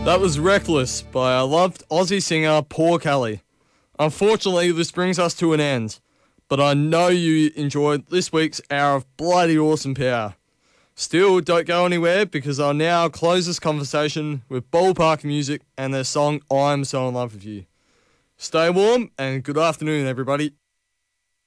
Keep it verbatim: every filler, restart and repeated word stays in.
That was Reckless by our loved Aussie singer Paul Kelly. Unfortunately, this brings us to an end, but I know you enjoyed this week's hour of bloody awesome power. Still, don't go anywhere because I'll now close this conversation with Ballpark Music and their song I'm So In Love With You. Stay warm and good afternoon, everybody.